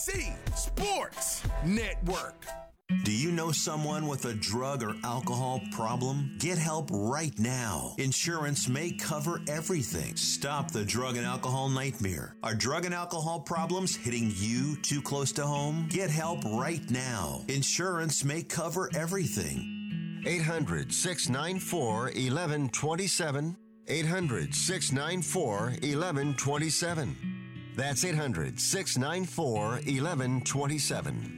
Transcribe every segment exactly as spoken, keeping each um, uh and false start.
C Sports Network. Do you know someone with a drug or alcohol problem? Get help right now. Insurance may cover everything. Stop the drug and alcohol nightmare. Are drug and alcohol problems hitting you too close to home? Get help right now. Insurance may cover everything. eight hundred, six nine four, one one two seven. eight hundred, six nine four, one one two seven. That's eight hundred, six nine four, one one two seven.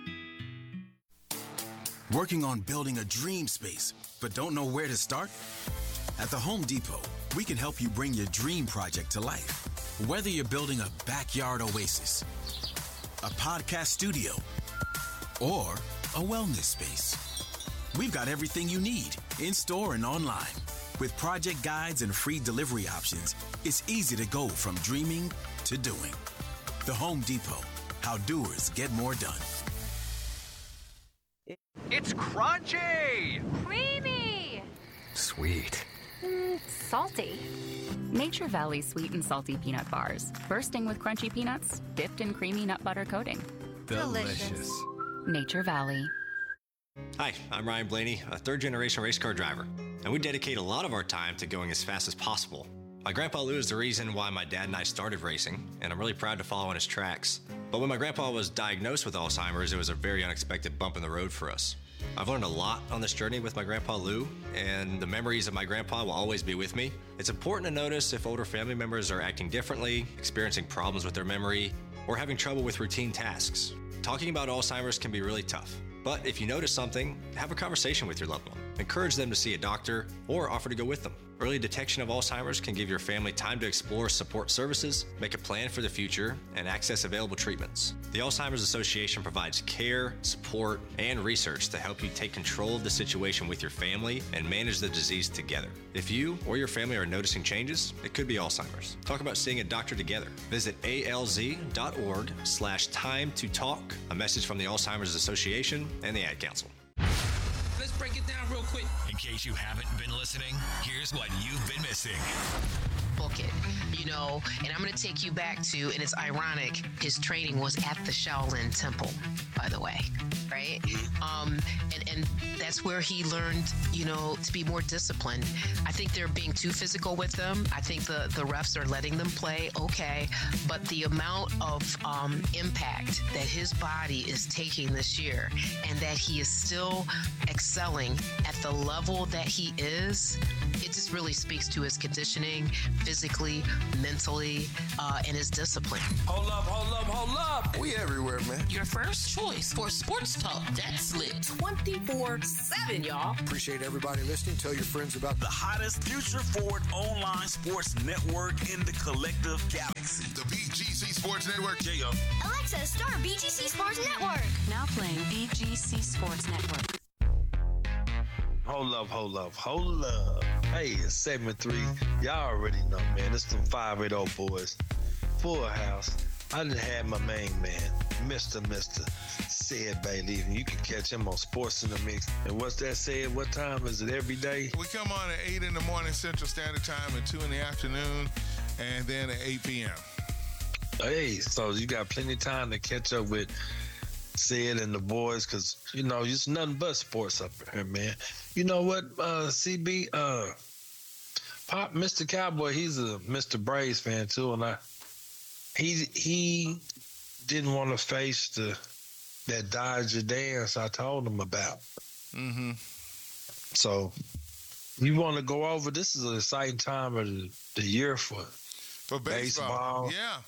Working on building a dream space, but don't know where to start? At the Home Depot, we can help you bring your dream project to life. Whether you're building a backyard oasis, a podcast studio, or a wellness space, we've got everything you need in store and online. With project guides and free delivery options, it's easy to go from dreaming to doing. The Home Depot, how doers get more done. It's crunchy! Creamy! Sweet. Mm, salty. Nature Valley Sweet and Salty Peanut Bars. Bursting with crunchy peanuts, dipped in creamy nut butter coating. Delicious. Nature Valley. Hi, I'm Ryan Blaney, a third-generation race car driver, and we dedicate a lot of our time to going as fast as possible. My grandpa Lou is the reason why my dad and I started racing, and I'm really proud to follow in his tracks. But when my grandpa was diagnosed with Alzheimer's, it was a very unexpected bump in the road for us. I've learned a lot on this journey with my grandpa Lou, and the memories of my grandpa will always be with me. It's important to notice if older family members are acting differently, experiencing problems with their memory, or having trouble with routine tasks. Talking about Alzheimer's can be really tough. But if you notice something, have a conversation with your loved one. Encourage them to see a doctor or offer to go with them. Early detection of Alzheimer's can give your family time to explore support services, make a plan for the future, and access available treatments. The Alzheimer's Association provides care, support, and research to help you take control of the situation with your family and manage the disease together. If you or your family are noticing changes, it could be Alzheimer's. Talk about seeing a doctor together. Visit alz.org slash time to talk. A message from the Alzheimer's Association and the Ad Council. Let's break it down real quick. In case you haven't been listening, here's what you've been missing. Book it, you know, and I'm going to take you back to, and it's ironic, his training was at the Shaolin Temple, by the way, right? Um, and, and that's where he learned, you know, to be more disciplined. I think they're being too physical with them. I think the, the refs are letting them play, okay, but the amount of um, impact that his body is taking this year and that he is still excelling at the level that he is, it just really speaks to his conditioning, physically, mentally, uh, and his discipline. Hold up, hold up, hold up. We everywhere, man. Your first choice for sports talk that's lit twenty-four seven, y'all. Appreciate everybody listening. Tell your friends about the hottest future forward online sports network in the collective galaxy. The B G C Sports Network. J O. Alexa, start B G C Sports Network. Now playing B G C Sports Network. Hold up, hold up, hold up. Hey, it's segment three. Y'all already know, man. It's them five eight oh boys. Full house. I done had my main man, Mister Mister Sid Bailey. And you can catch him on Sports in the Mix. And what's that, Sid? What time is it every day? We come on at eight in the morning Central Standard Time and two in the afternoon, and then at eight p.m. Hey, so you got plenty of time to catch up with Sid and the boys, because, you know, it's nothing but sports up here, man. You know what, uh, C B? Uh, Pop, Mister Cowboy, he's a Mister Braves fan, too, and I, he he didn't want to face the that Dodger dance I told him about. Mm-hmm. So, you want to go over, this is an exciting time of the, the year for, for baseball. baseball. Yeah.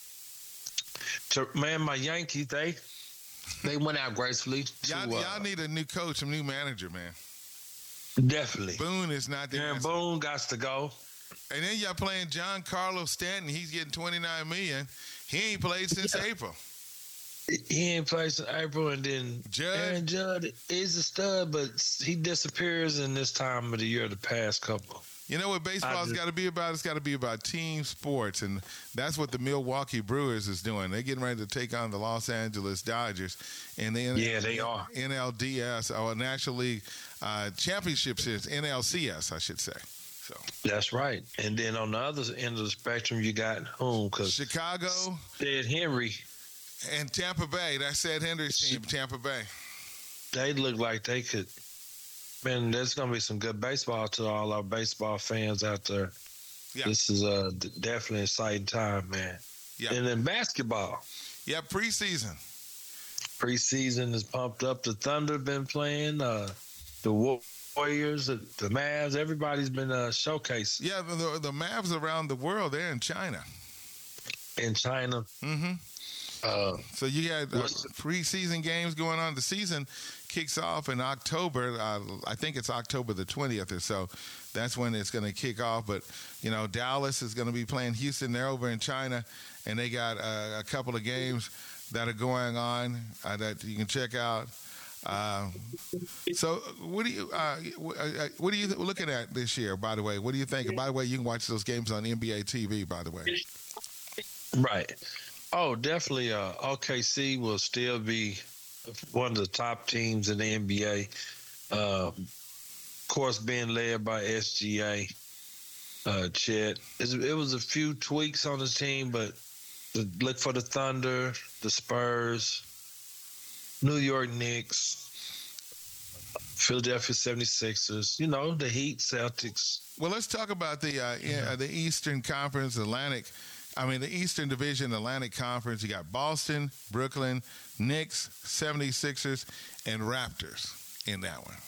To, man, my Yankees, they... They went out gracefully. To, y'all, uh, y'all need a new coach, a new manager, man. Definitely. Boone is not there. Yeah, Boone got to go. And then y'all playing Giancarlo Stanton. He's getting twenty-nine million dollars. He ain't played since yeah. April. He ain't played since April. And then Judd. Aaron Judd is a stud, but he disappears in this time of the year, the past couple. You know what baseball's got to be about? It's got to be about team sports, and that's what the Milwaukee Brewers is doing. They're getting ready to take on the Los Angeles Dodgers, and the yeah, they are N L D S or National League uh, Championship Series, N L C S, I should say. So that's right. And then on the other end of the spectrum, you got whom? Because Chicago, Ted Henry And Tampa Bay, that's Ed Hendricks' team, Tampa Bay. They look like they could. Man, there's going to be some good baseball to all our baseball fans out there. Yeah. This is a definitely an exciting time, man. Yeah. And then basketball. Yeah, preseason. Preseason is pumped up. The Thunder been playing. Uh, the Warriors, the, the Mavs, everybody's been uh, showcased. Yeah, the, the Mavs around the world, they're in China. In China. Mm-hmm. Uh, so you got uh, preseason games going on. The season kicks off in October. Uh, I think it's October the twentieth or so. That's when it's going to kick off. But, you know, Dallas is going to be playing Houston. They're over in China, and they got uh, a couple of games that are going on uh, that you can check out. Uh, so what do you uh, what are you looking at this year, by the way? What do you think? By the way, you can watch those games on N B A T V, by the way. Right. Oh, definitely. Uh, O K C will still be one of the top teams in the N B A. Uh, of course, being led by S G A, uh, Chet. It was a few tweaks on the team, but look for the Thunder, the Spurs, New York Knicks, Philadelphia seventy-sixers, you know, the Heat, Celtics. Well, let's talk about the uh, yeah. the Eastern Conference, Atlantic. I mean, the Eastern Division, Atlantic Conference, you got Boston, Brooklyn, Knicks, seventy-sixers, and Raptors in that one.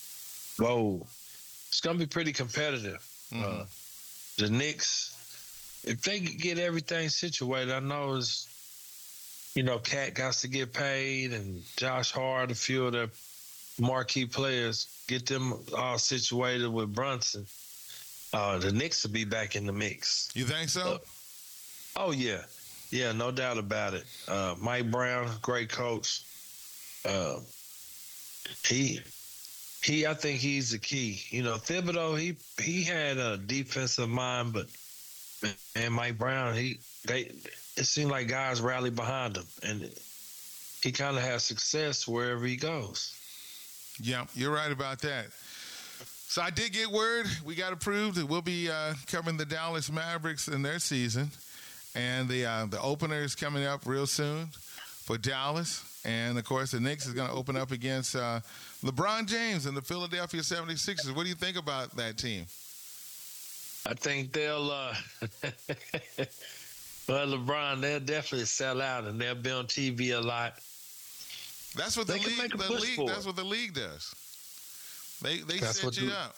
Whoa. It's going to be pretty competitive. Mm-hmm. Uh, the Knicks, if they get everything situated, I know it's, you know, Cat got to get paid, and Josh Hart, a few of the marquee players, get them all situated with Brunson. Uh, the Knicks will be back in the mix. You think so? Uh, Oh, yeah. Yeah, no doubt about it. Uh, Mike Brown, great coach. Uh, he, he, I think he's the key. You know, Thibodeau, he he had a defensive mind, but, man, Mike Brown, he they it seemed like guys rallied behind him, and he kind of has success wherever he goes. Yeah, you're right about that. So I did get word. We got approved that we'll be uh, covering the Dallas Mavericks in their season. And the uh, the opener is coming up real soon for Dallas. And, of course, the Knicks is going to open up against uh, LeBron James and the Philadelphia seventy-sixers. What do you think about that team? I think they'll uh, – well, LeBron, they'll definitely sell out, and they'll be on T V a lot. That's what the they league, the league that's what the league does. They they that's set you the, up.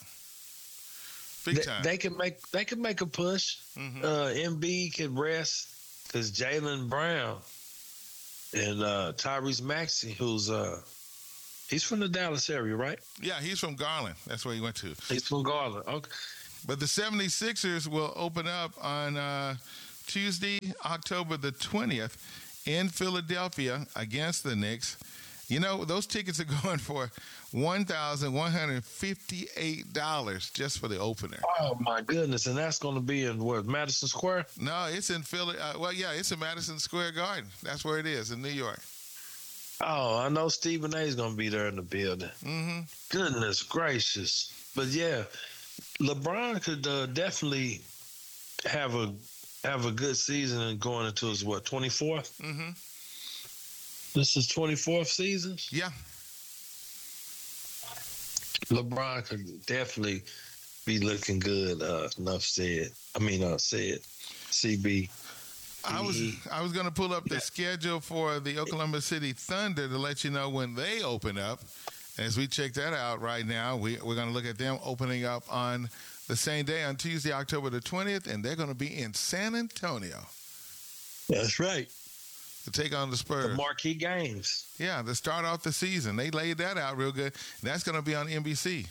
Big time. They, they can make they can make a push. Mm-hmm. Uh, Embiid can rest because Jaylen Brown and uh, Tyrese Maxey, who's uh, he's from the Dallas area, right? Yeah, he's from Garland. That's where he went to. He's from Garland. Okay. But the seventy-sixers will open up on uh, Tuesday, October the twentieth, in Philadelphia against the Knicks. You know, those tickets are going for one thousand one hundred fifty-eight dollars just for the opener. Oh, my goodness. And that's going to be in, what, Madison Square? No, it's in Philly. Uh, well, yeah, it's in Madison Square Garden. That's where it is in New York. Oh, I know Stephen A. is going to be there in the building. Mm-hmm. Goodness gracious. But, yeah, LeBron could uh, definitely have a have a good season and going into his, what, twenty-fourth? Mm-hmm. This is twenty-fourth season? Yeah. LeBron could definitely be looking good. Uh, enough said. I mean, uh, said. C B. I was I was going to pull up the yeah. schedule for the Oklahoma City Thunder to let you know when they open up. As we check that out right now, we, we're going to look at them opening up on the same day on Tuesday, October the twentieth, and they're going to be in San Antonio. That's right. To take on the Spurs. The marquee games. Yeah, to start off the season. They laid that out real good. That's going to be on N B C.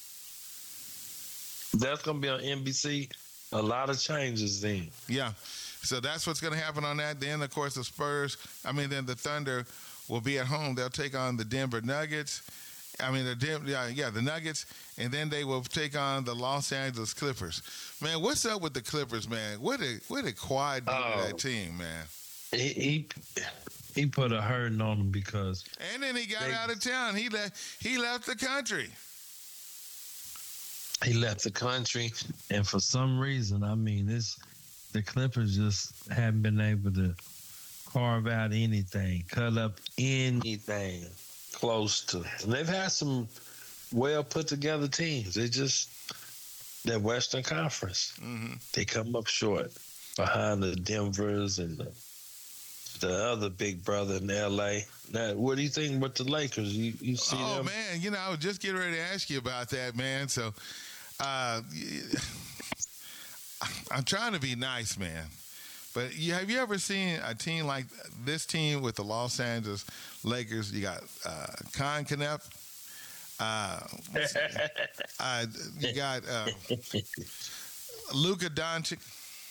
That's going to be on N B C. A lot of changes then. Yeah. So that's what's going to happen on that. Then, of course, the Spurs, I mean, then the Thunder will be at home. They'll take on the Denver Nuggets. I mean, the Dem- yeah, yeah, the Nuggets. And then they will take on the Los Angeles Clippers. Man, what's up with the Clippers, man? What a, what a quad do oh. that team, man. He, he he put a hurting on them because and then he got they, out of town. He left. He left the country. He left the country, and for some reason, I mean, this the Clippers just haven't been able to carve out anything, cut up anything close to. And they've had some well put together teams. They just that Western Conference. Mm-hmm. They come up short behind the Denvers and the, the other big brother in L A. Now, what do you think about the Lakers? You you see oh, them? man, you know, I was just getting ready to ask you about that, man. So, uh, I'm trying to be nice, man. But you, have you ever seen a team like this team with the Los Angeles Lakers? You got uh, Con Knepp. Uh, uh, you got uh, Luka Doncic.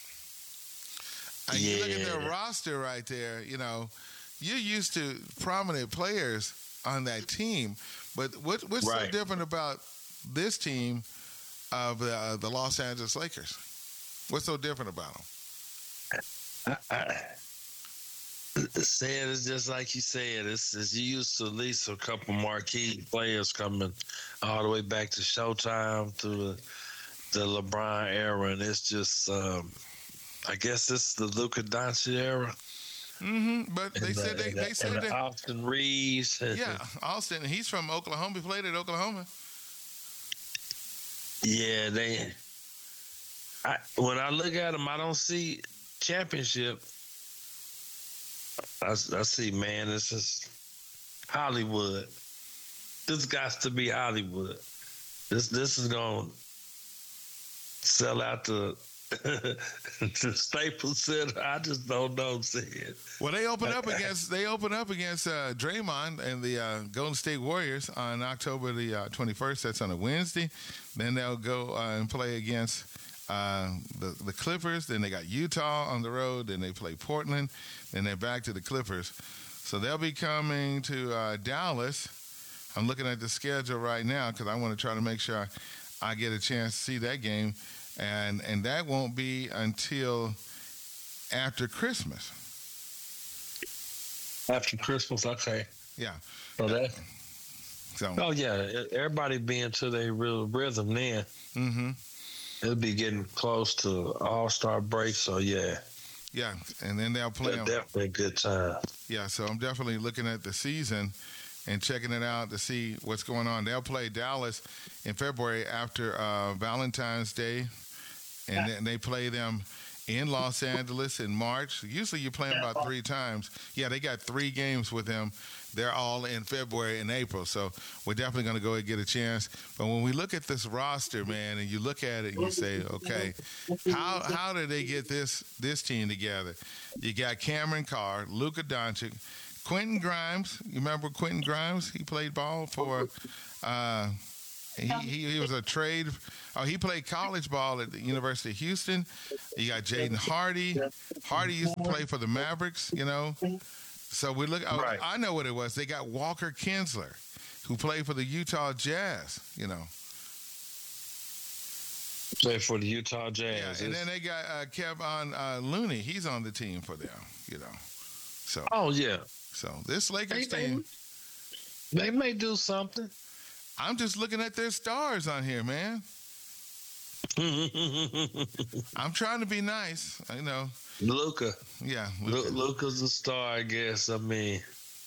And yeah. You look at their roster right there, you know, you're used to prominent players on that team. But what, what's right. so different about this team of the, uh, the Los Angeles Lakers? What's so different about them? I, I, saying it's just like you said. It's, it's you used to at least a couple marquee players coming all the way back to Showtime to the, the LeBron era, and it's just, um, I guess it's the Luka Doncic era. Mm-hmm. But they and said the, they, they and said and that Austin Reeves. Yeah, Austin. He's from Oklahoma. He played at Oklahoma. Yeah, they. I, when I look at them, I don't see championship. I, I see, man, this is Hollywood. This got to be Hollywood. This this is gonna sell out the the Staples Center. I just don't know. See it. Well, they open up against they open up against uh, Draymond and the uh, Golden State Warriors on October the uh, twenty-first. That's on a Wednesday. Then they'll go uh, and play against uh, the the Clippers. Then they got Utah on the road. Then they play Portland. Then they're back to the Clippers. So they'll be coming to uh, Dallas. I'm looking at the schedule right now because I want to try to make sure I, I get a chance to see that game. And and that won't be until after Christmas. After Christmas, okay. Yeah. So that. So. Oh yeah, everybody be into their real rhythm then. Mm-hmm. It'll be getting close to All-Star break, so yeah. Yeah, and then they'll play. Them. Definitely a good time. Yeah, so I'm definitely looking at the season and checking it out to see what's going on. They'll play Dallas in February after uh, Valentine's Day. And then they play them in Los Angeles in March. Usually you play them about three times. Yeah, they got three games with them. They're all in February and April. So we're definitely going to go and get a chance. But when we look at this roster, man, and you look at it and you say, okay, how how did they get this this team together? You got Cameron Carr, Luka Doncic, Quentin Grimes. You remember Quentin Grimes? He played ball for uh, he, he he was a trade. Oh, he played college ball at the University of Houston. You got Jaden Hardy. Hardy used to play for the Mavericks, you know. So we look. Oh, right. I know what it was. They got Walker Kessler, who played for the Utah Jazz, you know. Played for the Utah Jazz. Yeah, and then they got uh, Kevon uh, Looney. He's on the team for them, you know. So. Oh yeah. So this Lakers they, team. They may do something. I'm just looking at their stars on here, man. I'm trying to be nice, you know. Luka. Yeah. Luka. Luka's a star, I guess. I mean.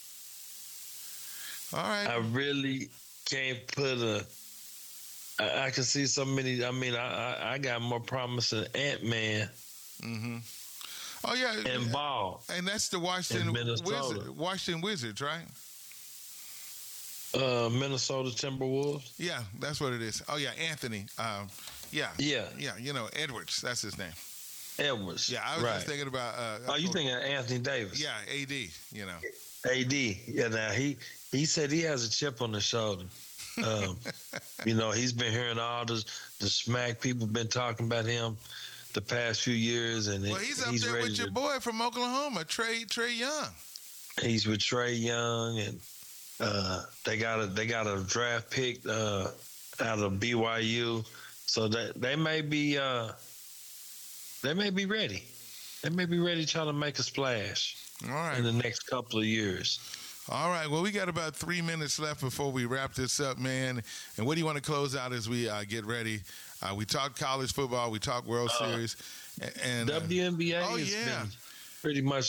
All right. I really can't put a. I, I can see so many. I mean, I I, I got more promise than Ant-Man. Mm-hmm. Oh yeah. And Ball. And that's the Washington Wizards. Washington Wizards, right? Uh, Minnesota Timberwolves. Yeah, that's what it is. Oh yeah, Anthony. Um, yeah. Yeah. Yeah. You know, Edwards. That's his name. Edwards. Yeah, I was right. just thinking about. Uh, oh, you thinking of Anthony Davis? Yeah, A D. You know. A D. Yeah. Now he he said he has a chip on his shoulder. Um, you know, he's been hearing all the the smack. People been talking about him the past few years, and well, he's up he's there ready with your to, boy from Oklahoma, Trey Trey Young. He's with Trey Young, and uh, they got a they got a draft pick uh, out of B Y U, so that they may be uh, they may be ready. They may be ready to try to make a splash. All right. In the next couple of years. All right. Well, we got about three minutes left before we wrap this up, man. And what do you want to close out as we uh, get ready? Uh, we talked college football. We talked World uh, Series. And W N B A uh, oh, has yeah. been pretty much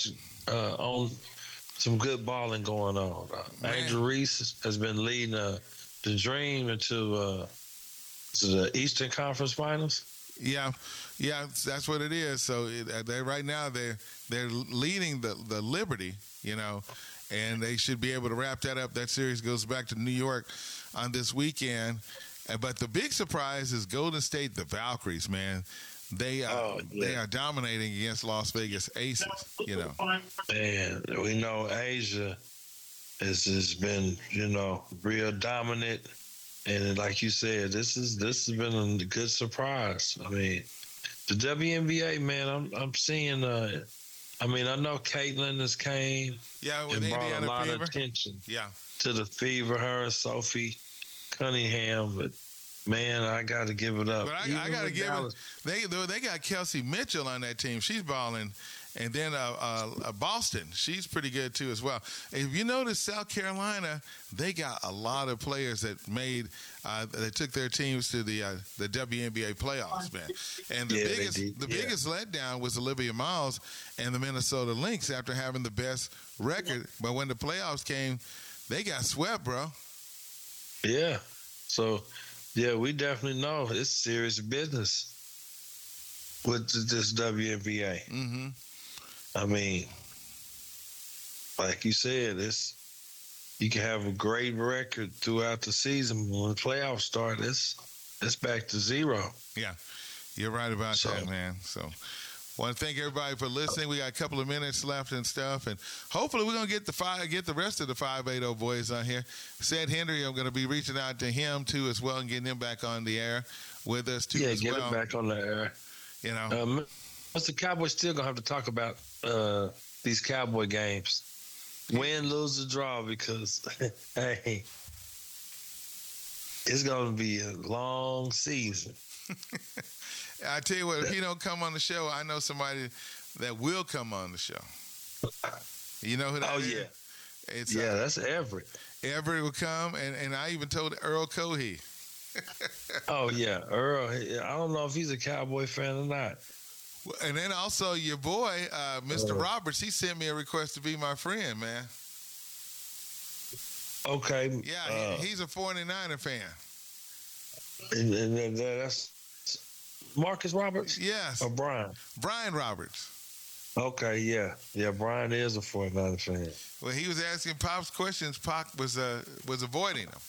uh, on some good balling going on. Uh, Angel Reese has been leading uh, the Dream into uh, to the Eastern Conference Finals. Yeah, yeah, that's what it is. So they right now they're they're leading the the Liberty, you know, and they should be able to wrap that up. That series goes back to New York on this weekend. But the big surprise is Golden State, the Valkyries, man. They uh, oh, yeah. they are dominating against Las Vegas Aces, you know. And we know Asia has, has been, you know, real dominant. And like you said, this is this has been a good surprise. I mean, the W N B A, man, I'm I'm seeing. Uh, I mean, I know Caitlin has came yeah, with and brought Indiana a lot Fever. of attention yeah. to the Fever, her and Sophie Cunningham, but man, I got to give it up. But I, I got to give Dallas. it. They they got Kelsey Mitchell on that team. She's balling. And then uh, uh, Boston, she's pretty good too as well. If you notice, South Carolina, they got a lot of players that made uh, they took their teams to the uh, the W N B A playoffs, man. And the yeah, biggest the yeah. biggest letdown was Olivia Miles and the Minnesota Lynx after having the best record. But when the playoffs came, they got swept, bro. Yeah. So, yeah, we definitely know it's serious business with this W N B A. Mm-hmm. I mean, like you said, it's you can have a great record throughout the season. When the playoffs start, it's it's back to zero. Yeah, you're right about so, that, man. So, want to thank everybody for listening. We got a couple of minutes left and stuff, and hopefully we're gonna get the five, get the rest of the five eighty boys on here. Ced Henry, I'm gonna be reaching out to him too as well and getting him back on the air with us too. Yeah, as get well. him back on the air. You know, um, Mister Cowboys still gonna have to talk about uh, these Cowboy games, win, lose, or draw, because hey, it's gonna be a long season. I tell you what, if he don't come on the show, I know somebody that will come on the show. You know who that oh, is? yeah. It's, yeah, uh, that's Everett. Everett will come, and, and I even told Earl Cohey. oh, yeah, Earl. I don't know if he's a Cowboy fan or not. And then also your boy, uh, Mister Uh, Roberts, he sent me a request to be my friend, man. Okay. Yeah, uh, he, he's a forty-niner fan. And, and, and that's Marcus Roberts? Yes. Or Brian? Brian Roberts. Okay, yeah. Yeah, Brian is a forty-niner fan. Well, he was asking Pop's questions. Pop was uh, was avoiding them.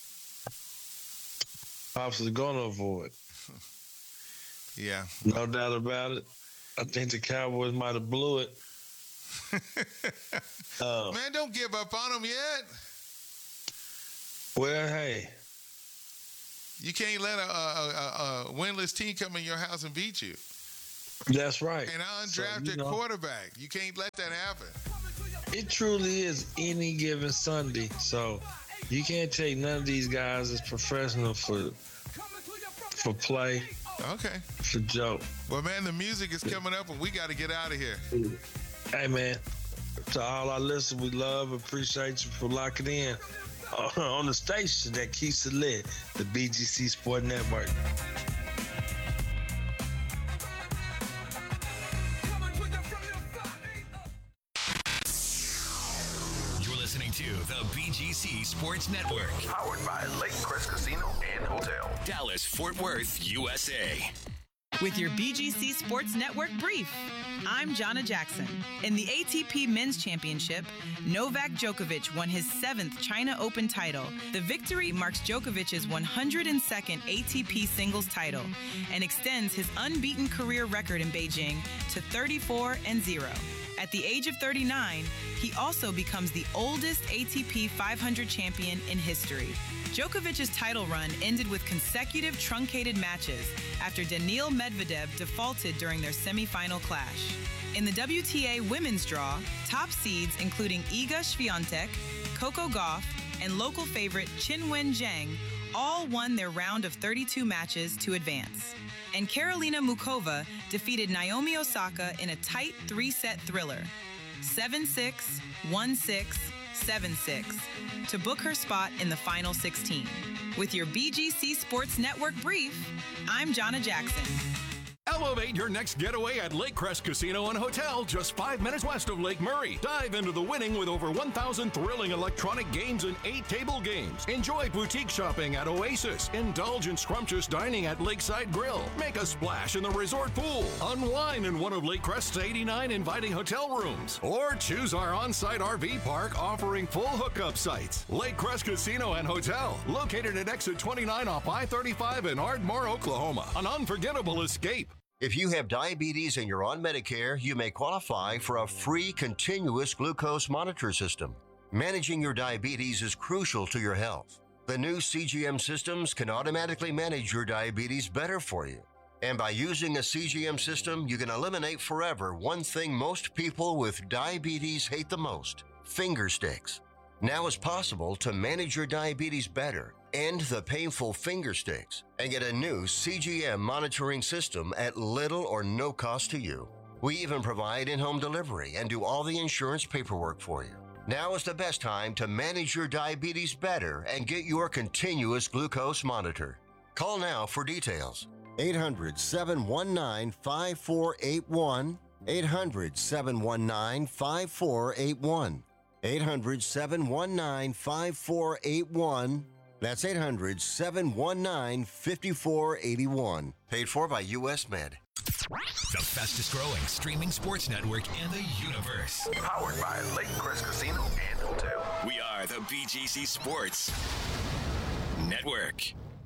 Pops is going to avoid. Yeah. No doubt about it. I think the Cowboys might have blew it. uh, Man, don't give up on them yet. Well, hey. You can't let a, a, a, a winless team come in your house and beat you. That's right. And an undrafted so, you know, quarterback. You can't let that happen. It truly is any given Sunday. So you can't take none of these guys as professional for for play. Okay. For joke. Well, man, the music is coming up and we got to get out of here. Hey, man. To all our listeners, we love, appreciate you for locking in on the station that keeps it lit, the B G C Sport Network. You're listening to the B G C Sports Network. Powered by Lake Crest Casino and Hotel. Dallas, Fort Worth, U S A. With your B G C Sports Network brief, I'm Jonna Jackson. In the A T P Men's Championship, Novak Djokovic won his seventh China Open title. The victory marks Djokovic's one hundred second A T P singles title and extends his unbeaten career record in Beijing to thirty-four and zero. At the age of thirty-nine, he also becomes the oldest A T P five hundred champion in history. Djokovic's title run ended with consecutive truncated matches after Daniil Medvedev defaulted during their semifinal clash. In the W T A women's draw, top seeds including Iga Swiatek, Coco Gauff, and local favorite Qinwen Zheng all won their round of thirty-two matches to advance. And Karolina Mukova defeated Naomi Osaka in a tight three-set thriller, seven six, one six, seven six, to book her spot in the final sixteen. With your B G C Sports Network brief, I'm Jonna Jackson. Elevate your next getaway at Lake Crest Casino and Hotel, just five minutes west of Lake Murray. Dive into the winning with over one thousand thrilling electronic games and eight table games. Enjoy boutique shopping at Oasis. Indulge in scrumptious dining at Lakeside Grill. Make a splash in the resort pool. Unwind in one of Lake Crest's eighty-nine inviting hotel rooms. Or choose our on-site R V park offering full hookup sites. Lake Crest Casino and Hotel, located at exit twenty-nine off I thirty-five in Ardmore, Oklahoma. An unforgettable escape. If you have diabetes and you're on Medicare, you may qualify for a free continuous glucose monitor system. Managing your diabetes is crucial to your health. The new C G M systems can automatically manage your diabetes better for you. And by using a C G M system, you can eliminate forever one thing most people with diabetes hate the most: finger sticks. Now it's possible to manage your diabetes better, end the painful finger sticks, and get a new C G M monitoring system at little or no cost to you. We even provide in-home delivery and do all the insurance paperwork for you. Now is the best time to manage your diabetes better and get your continuous glucose monitor. Call now for details. eight hundred, seven one nine, five four eight one. eight hundred, seven one nine, five four eight one. eight hundred, seven one nine, five four eight one. That's eight hundred, seven one nine, five four eight one. Paid for by U S Med. The fastest growing streaming sports network in the universe. Powered by Lake Crest Casino and Hotel. We are the B G C Sports Network.